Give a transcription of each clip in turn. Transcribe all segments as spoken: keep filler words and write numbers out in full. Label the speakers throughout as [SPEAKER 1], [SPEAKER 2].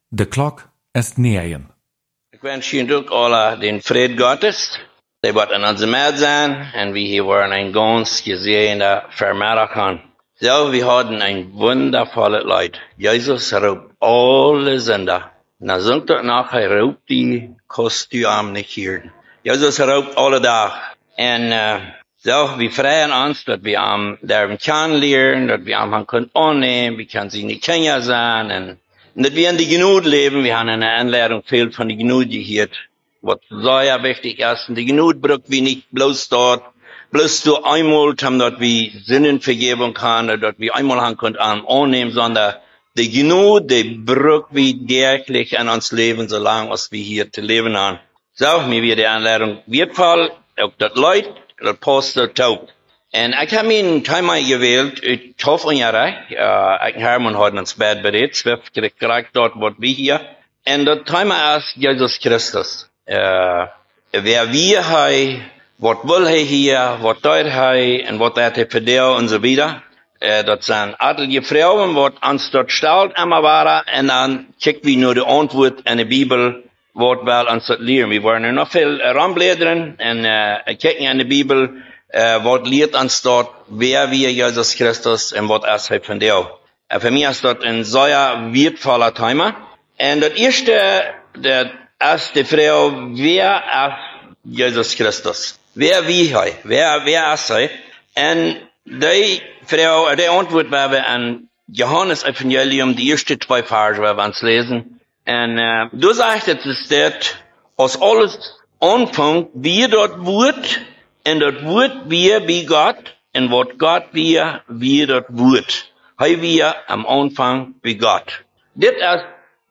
[SPEAKER 1] De klok ist negen.
[SPEAKER 2] Ik wens jullie ook alle den Fried Gottes. Die wordt in onze midden zijn en we hier worden een ganz gezegende Vermiddag gaan. Zo, we hadden een wundervolle Leid. Jesus roept alle Sünder. Na zingt het nog, hij roept die, kost u am nicht hier. Jesus roept alle dag. En uh, zo, we vrijen ons dat we am daar kan leren, dat we am kunnen aannemen, we kunnen sie niet kennen zijn en Und dass wir in die Gnade leben, wir haben eine Anleitung viel von der Gnade gehört, was sehr wichtig ist. Und die Gnade braucht wir nicht bloß dort, bloß so einmal haben, dass wir Sinnenvergebung haben, dass wir einmal haben können annehmen, sondern die Gnade, die braucht wir täglich in uns Leben, solange als wir hier zu leben haben. So, mir wird die Anleitung wertvoll, auch das Leid, das Poster taugt. En ik heb mijn thema gewählt, uit twaalf jaar. Uh, ik en Herman hadden ons bed bereid, we hebben gekregen dort wat we hier. En dat thema is Jesus Christus. Uh, wer wir hij, wat wil hij hier, wat doet hij, en wat heeft hij verdeeld, en zo wieder. Uh, dat zijn adelige vrouwen, wat ons dort stelt, immer waren, en dan kijken we naar de antwoord in de Bibel, wat wel ons dat leren. We waren er nog veel ramblederen, en uh, kijken in de Bibel, Uh, wat leert ons dort, wer wir Jesus Christus und was ist er von dir. Uh, für mich ist dort ein sehr wertvoller Thema. Und das erste, das erste Frage, wer ist Jesus Christus? Wer wie er? Wer, wer ist er? Und die Frage, die Antwort werden wir an Johannes Evangelium, die ersten zwei Verse, werden wir uns lesen. Und uh, du sagst, es ist das, aus alles Anfang, wie dort wird, en dat woord weer bij God, en wat God weer, weer dat woord. Hij weer am Anfang bij God. Dit is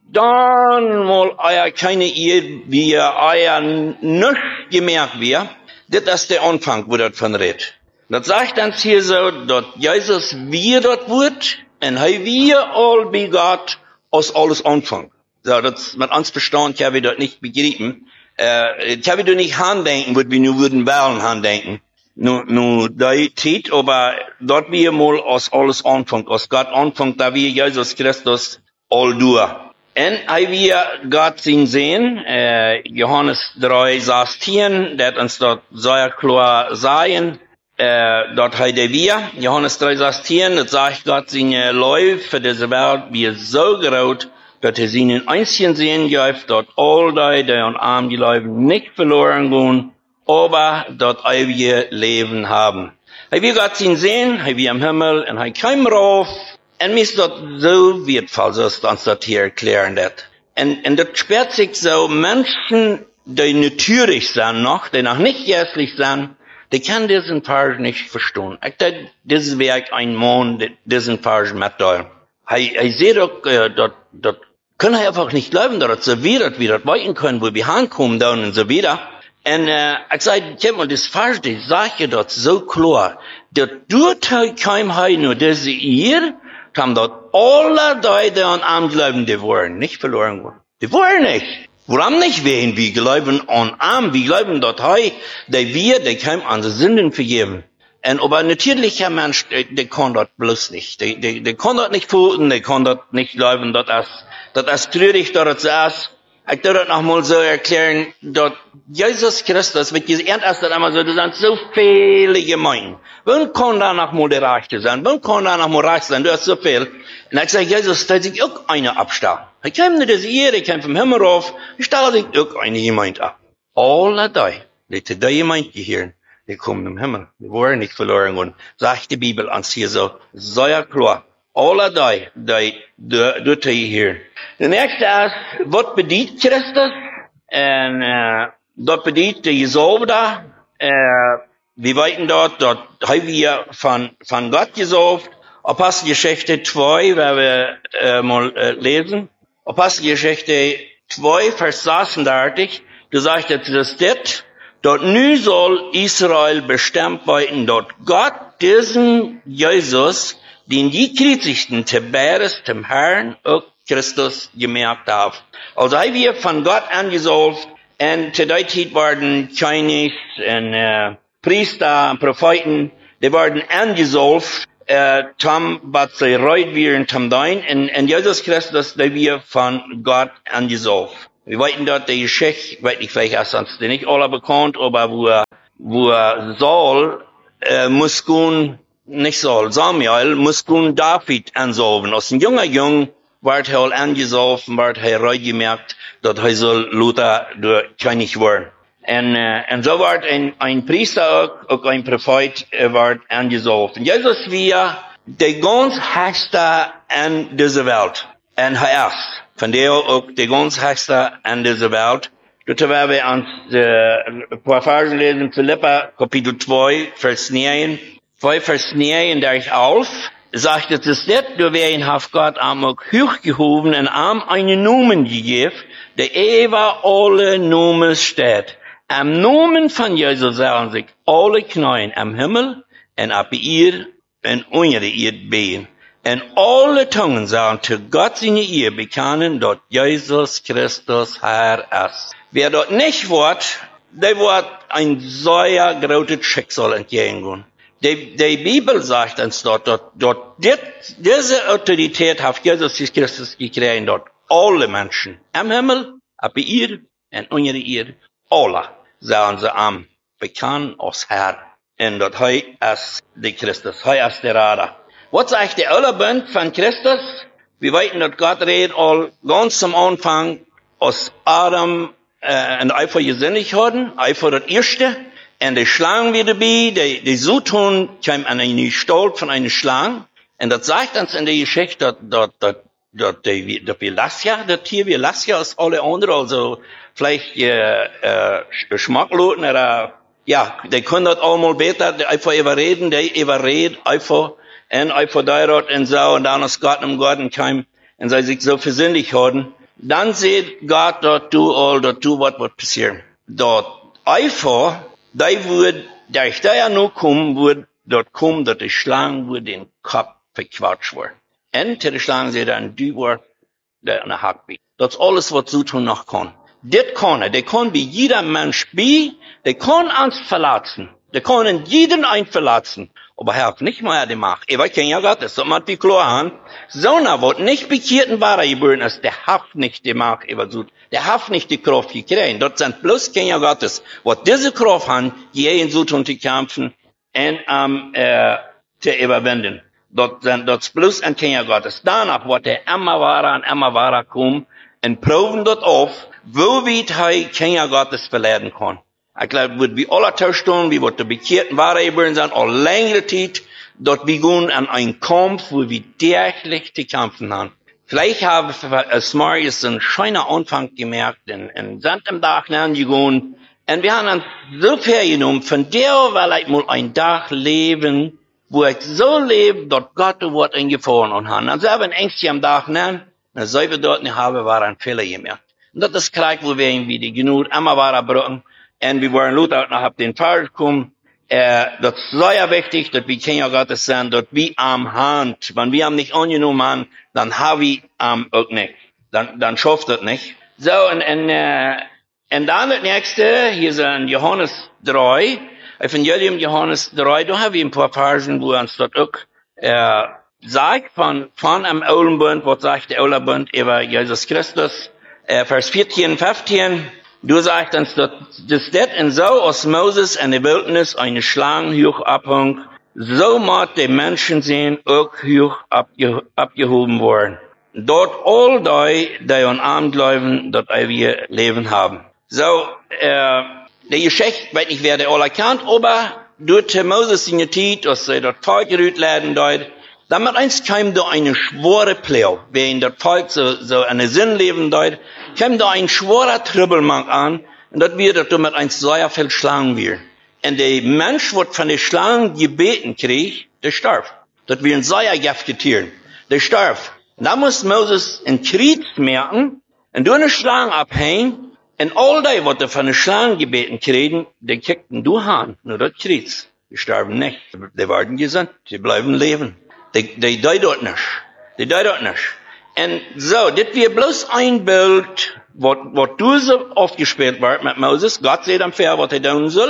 [SPEAKER 2] dan mal eier keine Ehe, wie eier nicht gemerkt wird. Dit is der Anfang, wo dat von redt. Dat sagt uns hier so, dat Jesus weer dat woord, en hij weer all bij God, aus alles Anfang. So, das mit uns Verstand, ja, wir dort nicht begriffen. Äh, ich habe doch nicht handdenken, was wir nur würden wollen handdenken. Nur, nur, die Zeit, aber dort wir mal aus alles Anfang, aus Gott Anfang, da wir Jesus Christus all durch. Und haben wir Gott sehen, äh, Johannes drei, sechzehn, der hat uns dort sehr klar sagen, äh, dort heide wir, Johannes drei, sechzehn, das sagt Gott, seine Liebe für diese Welt, wir so groß, dat er seinen einzigen Sehen gibt, dort all die, die an arm die Leute nicht verloren gehen, aber dort ewige Leben haben. Hij will Gott ihn sehen, hij will am Himmel, und hij kam rauf, und mir ist dort so wertvoll, so ist uns das hier erklären, dat. Und, und das sperrt sich so, Menschen, die natürlich sind noch, die noch nicht geistlich sind, die können diesen Vers nicht verstehen. Ich denke, das ist wirklich ein Mann, diesen Vers mitteilen. Hij, hij sieht auch, äh, dat, dat können wir einfach nicht glauben, dass es so wird, wie das weiten können, wo wir hinkommen, dann und so wieder. Und, äh, ich sage, Tim, und das Falsche, ich sage dort so klar, dass dort kein Heil nur diese hier, kam dort alle die, die an Arm glauben, die wollen nicht verloren worden. Die wollen nicht. Warum nicht wehen, wir glauben an Arm, wir glauben dort Heil, die wir, die keinem an die Sünden vergeben. Und aber ein natürlicher Mensch, der, der kann das bloß nicht. Der, der, der kann das nicht fühlen, der kann das nicht glauben, das ist, das ist traurig, dass das ist. Ich darf das noch mal so erklären, dass Jesus Christus, wird gesagt, erst das einmal so, das sind so viele Gemeinden. Wann kann da noch mal der Reichte sein? Wann kann da noch mal reich sein? Du hast so viel. Und ich sage, Jesus stellt sich auch eine abstellen. Er kommt nicht diese Ehre, er kommt vom Himmel rauf, er stellt sich auch eine Gemeinde ab. Alle die, die zu der Gemeinde gehören, die kommen im Himmel. Die wollen nicht verloren gehen. Sagt die Bibel uns hier so, sehr klar. Alle die, die, die, die, die hier. Der nächste ist, was bedient Christus? Und, äh, das bedient die Gesalbte. Äh, wir weiten dort, dort haben wir von, von Gott gesalbt. Apostelgeschichte zwei, werden wir, äh, mal, äh, lesen. Apostelgeschichte zwei, Vers sechsunddreißig. Du sagst jetzt, das ist das. Dort nu soll Israel bestimmt werden, dort Gott diesen Jesus, den die Kriegsichten Tiberius, dem Herrn, auch Christus gemerkt haben. Also haben wir von Gott angesalbt, und zu der Zeit waren Chinese und äh, Priester und Propheten, die waren angesalbt, äh, Tom, was sie reut wir Tom dein, und, und Jesus Christus, der wir von Gott angesucht. Wir weiten dort die Geschichte, weiß ich vielleicht erst sonst nicht alle bekannt, aber wo, wo Saul, äh, muss gehen, nicht Saul, Samuel, muss gehen David ansaufen. Aus ein junger Jung, ward er angesaufen, ward er reut gemerkt, dass er soll Luther durch König werden. Und, äh, und so ward ein, ein Priester auch, auch ein Prophet, äh, ward angesaufen. Jesus wir, der ganz Höchste an dieser Welt. Und er ist. Von der auch der ganz Höchste an dieser Welt. Dort werden wir uns äh, ein paar Versen lesen, Philippa, Kapitel zwei, Vers neun. zwei Vers neun, der ich auf, sagt es ist nicht, du werden auf Gott am auch hochgehoben und am einen Nomen gegeben, der ever alle Nomen steht. Am Nomen von Jesus sagen sich alle Knien am Himmel und ab ihr und unter der Erde beten. Und alle Zungen sagen zu Gott seine Ehe bekennen, dass Jesus Christus Herr ist. Wer dort nicht wird, der wird ein sehr großes Schicksal entgegengehen. Die, die Bibel sagt uns dort, dort, dort dit, diese Autorität hat Jesus Christus gekriegt, dort alle Menschen am Himmel, ab der Erde und unter der Erde, alle sagen sie am bekennen als Herr. Und dort heu ist der Christus, heu ist der Rader. Was sagt der Allerbund von Christus? Wir wissen, dass Gott redet all ganz am Anfang aus Adam äh, und Eifer gesinnig hatten, Eifer das Erste, und die Schlangen wieder bei, die, die Sutun kam an eine Stolz von einer Schlange, und das sagt uns in der Geschichte, dass, dass, dass, dass, die, dass wir Lassia, das Tier wir Lassia als alle anderen, also vielleicht äh, äh, Schmackloten oder ja, die können das auch mal besser einfach überreden, die überreden einfach und einfach dort und so, und dann aus Gott im Garten kam, und sie sich so versöhnlich hatten, dann sieht Gott dort du all, dort du, was wird passieren. Dort einfach, da wird, da ich da ja nur kommen, wird dort kommen, dass die Schlange wird den Kopf verquatscht wird. Und die Schlange sieht dann, du wird, der eine Hackbeat. Das ist alles, was so tun noch kann. Das kann er, der kann wie jeder Mensch be, der kann uns verlassen. Der kann in jeden ein verlassen. Aber er hat nicht mal die Macht. Ich weiß ja Gott, das soll man wie klar haben. So einer, was nicht bekehrten Wahrer geboren ist, der hat nicht die Macht übersucht. Der hat nicht die Kraft gekriegt. Dort sind bloß Kinder Gottes, was diese Kraft haben, gegen so tun zu kämpfen und ähm, äh, zu überwinden. Dort sind dort bloß ein Kinder Gottes. Danach wird der immer wahrer und immer wahrer kommen und proben dort auf, wo weit er Kinder Gottes verleiten kann. Ich glaube, wird wie alle Tauschstunden, wie wird die Bekehrten Wahrer geboren sein, all längere Zeit, dort begonnen an einen Kampf, wo wir täglich zu kämpfen haben. Vielleicht haben wir Marius einen schönen Anfang gemerkt, in, in sind im Tag gegangen, und wir haben uns so viel genommen, von der, weil ich mal ein Tag leben, wo ich so lebe, dort Gott das Wort eingefahren und haben. Dann selber ein Ängstchen am Tag nehmen, dann soll wir dort nicht haben, war ein Fehler gemerkt. Und das ist gleich, wo wir irgendwie die genug, immer war Brücken, und wir waren Luther nach den Fall gekommen. Äh, das ist sehr wichtig, dass wir Kinder Gottes sind, dass wir am Hand, wenn wir am nicht angenommen haben, dann haben wir am auch nicht. Dann, dann schafft das nicht. So, und, und, äh, und dann das nächste, hier sind Johannes drei, Evangelium Johannes drei, da haben wir ein paar Versen, wo uns das auch, äh, sagt, von, von am Alten Bund, was sagt der Alte Bund über Jesus Christus, äh, Vers vierzehn, fünfzehn, du sagst uns, dass das det und so aus Moses in der Wildnis eine Schlange hoch abhängt, so mag die Menschen sehen, auch hoch abge abgehoben worden. Dort all die, die an Arm glauben, dass wir Leben haben. So, äh, die Geschichte, weiß nicht, wer der alle kennt, aber durch Moses in der Zeit, dass sie dort Volk gerührt werden dort, damit eins kam da eine schwere Pläu, wenn das Volk so, so eine Sinn leben dort, kam da ein schwerer Trübbelmark an, und das wird, dass du mit eins sehr viel schlagen wir. Und der Mensch, wird von der Schlange gebeten kriegt, der starb. Das wird ein sehr giftiges Tier. Der starb. Und da muss Moses in Krieg merken, und du eine Schlange abhängen, und all die, was du von der Schlange gebeten kriegen, die kickten du an, nur das Krieg. Die starben nicht. Die werden gesund, die bleiben leben. Die, die, die dort nicht. Die, die dort nicht. Und so, das wird bloß ein Bild, was, was du so oft gespielt wird mit Moses. Gott sieht am Fair, was er tun soll.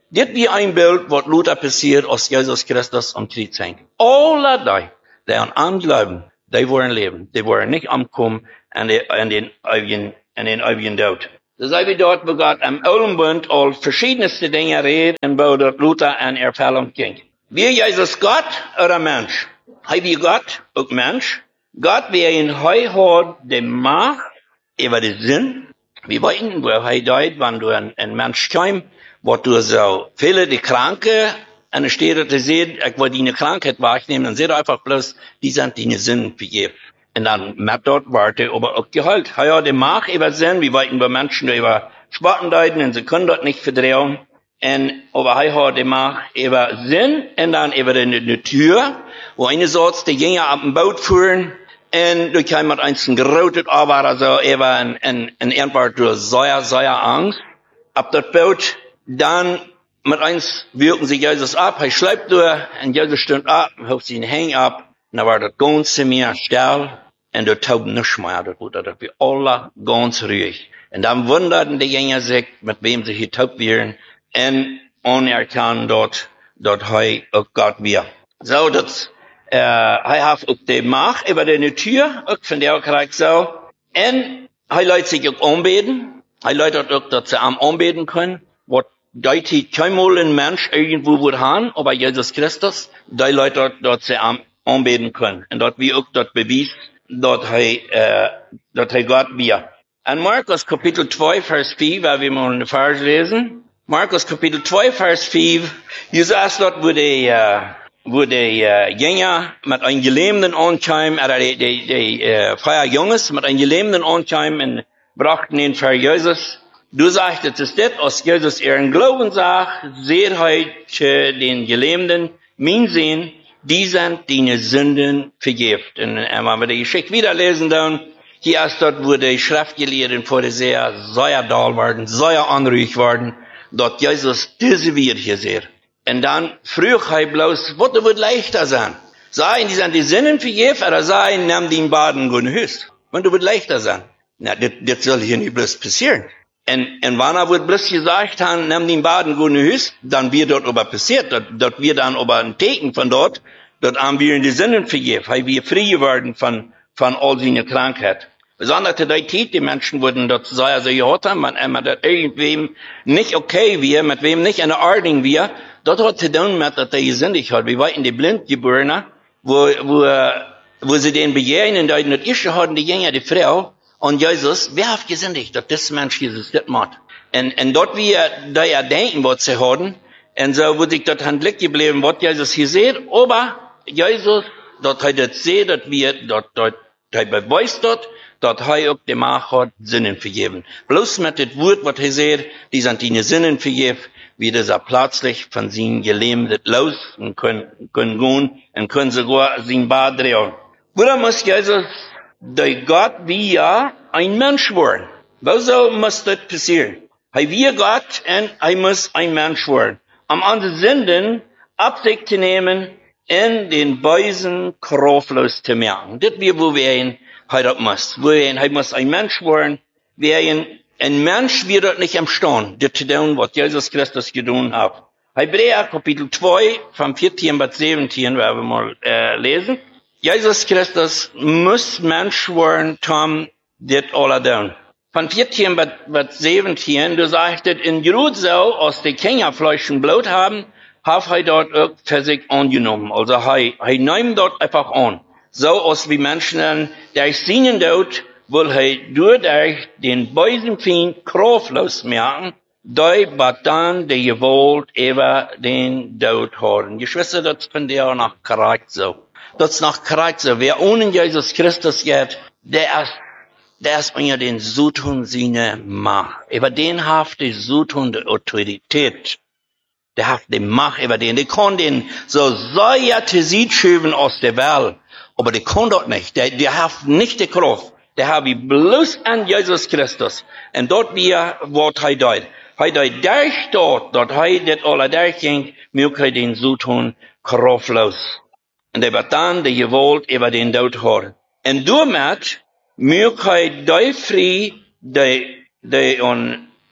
[SPEAKER 2] Dit wie ein Bild, was Luther passiert aus Jesus Christus am Kreuz hängt. Alle die, die an anglauben, die wollen leben. Die wollen nicht ankommen an den, an den ewigen, an den ewigen Tod. Das sei wie dort, wo Gott am Alten Bund all verschiedenste Dinge redet, und wo dort Luther an Erfüllung ging. Wie Jesus Gott oder Mensch? Hei wie Gott und Mensch. Gott, wie ihn heu hat, die Macht über den Sinn. Wir weiten, wo er deut, wenn du ein, ein Mensch kommst, wo du so viele, die Kranke, an der Stelle zu sehen, ich will die eine Krankheit wahrnehmen, dann seht einfach bloß, die sind die Sinn vergeben. Und dann merkt dort, warte, aber auch geheilt. Hei hat die Macht über Sinn, wir weiten bei Menschen, die über Spaten deuten, und sie können dort nicht verdrehen. Und, aber hei hat die Macht über Sinn, und dann über die, die Tür, wo eine Sorte, die Jünger ab dem Boot fuhren, und du kam mit eins ein gerotet, aber also, er war ein, ein, ein irgendwann durch sehr, sehr Angst. Ab das Boot, dann mit eins wirken sie Jesus ab, er schleibt durch, und Jesus stimmt ab, holt sie ihn hängen ab, und dann war das ganze Meer still, und dort tauben nichts mehr, dort wurde das wir alle ganz ruhig. Und dann wunderten die Jünger sich, mit wem sie hier taubt werden, und unerkannt dort, dort hei auch Gott wir. So, das, äh, er hat auch die Macht über die Tür, auch von der kriegt so, und er lässt sich auch anbeten, er lässt auch, dass sie am anbeten können, was deutet kein mal ein Mensch irgendwo wird haben, aber Jesus Christus, die Leute dort sie am anbeten können. Und dort wie auch dort bewies, dort hei, äh, dort hei Gott wir. An Markus Kapitel zwei, Vers vier, weil wir mal eine Vers lesen. Markus Kapitel zwei, Vers vier, Jesus dort, wo die, äh, wo die äh, Jünger mit einem gelähmten Anschein, oder die, die, die äh, Feier Junges mit einem gelähmten Anschein und brachten ihn für Jesus. Du sagst, es ist das, aus Jesus ihren Glauben sagt, seht heute den Gelähmten, mein Sehen, die sind deine Sünden vergibt. Und wenn wir die Geschichte wieder lesen, dann, hier ist dort, wo die Schriftgelehrten vor der sehr, sehr doll waren, sehr anruhig waren, dort Jesus diese wird hier sehr. Und dann früh er bloß, was wird leichter sein? Sagen, die sind die Sünden vergibt, oder sagen, nimm den Baden gut höchst. Und du wird leichter sein. Na, das, das soll hier nicht bloß passieren. Und, und wenn er wird bloß gesagt haben, nimm den Baden gut höchst, dann wird dort aber passiert, dort, dort wird dann aber ein Teken von dort, dort haben wir in die Sünden vergibt, haben wir frei geworden von, von all seiner Krankheit. Besonders die Zeit, die Menschen wurden dort sehr, sehr gehört haben, wenn man dort irgendwem nicht okay wir, mit wem nicht in der Ordnung wir, dort hat sie dann mit, dass er gesündigt hat. Wir waren die Blindgeborenen, wo, wo, wo sie den begehren, und dort nicht ich hatten die Jünger, die Frau, und Jesus, wer hat gesündigt, dass das Mensch Jesus das macht? Und, und dort wir, da ja denken, was sie hatten, und so wurde ich dort an Blick geblieben, was Jesus hier sieht, aber Jesus, dort hat er sehen, dass wir, dort, dort, dort beweist dort, dort er auch die Macht hat, Sünden vergeben. Bloß mit dem Wort, was er sieht, die sind die Sünden vergeben, wie das er plötzlich von seinen Gelähmten los und können, können gehen und können sogar sein Bad drehen. Oder muss Jesus, der Gott wie ja ein Mensch werden? Wieso muss das passieren? Er wie Gott und er muss ein Mensch werden. Um unsere Sünden ab sich zu nehmen, in den Bösen kraftlos zu merken. Das wir, wo wir ihn heute muss. Wo wir ihn, er muss ein Mensch werden. Wir ihn, ein Mensch wird dort nicht imstande, das zu tun, was Jesus Christus getan hat. Hebräer Kapitel zwei, vom vierzehn bis siebzehn, werden wir mal äh, lesen. Jesus Christus muss Mensch werden, Tom, das alle tun. Von vierzehn bis siebzehn, du sagst, in Jerusalem, aus den Kinderfleisch und Blut haben, hat er dort auch für sich angenommen. Also er, er nimmt dort einfach an. So aus wie Menschen, der seinen Tod, will er durch den bösen Feind kraftlos merken, die bat dann die Gewalt über den Tod haben. Geschwister, das finde ich auch nach Charakter so. Das ist nach Charakter. Wer ohne Jesus Christus geht, der ist, der ist unter den Zutun seiner Macht. Über den hat die Zutun die Autorität. Der hat die Macht über den. Die kann den so sehr zu sich schieben aus der Welt. Aber die kann dort nicht. Der, der hat nicht die Kraft. Der hat wie bloß an Jesus Christus. Und dort wir, wo er dort. Er dort durch dort, dort er das alle durchging, möge er den Zutun kraftlos. Und er wird dann die Gewalt über den Tod haben. Und damit möge er die frei, die, die, und,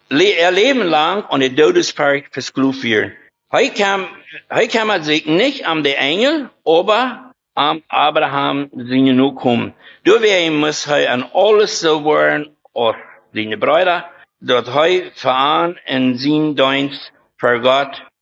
[SPEAKER 2] ihr Leben lang an den Todesberg fürs Glut führen. Heute kam, heute kann man sich nicht an den Engel, aber am Abraham seine Nachkommen. Deswegen muss er an alles so werden, auch seine Brüder, dort heu verein in sein Dienst für Gott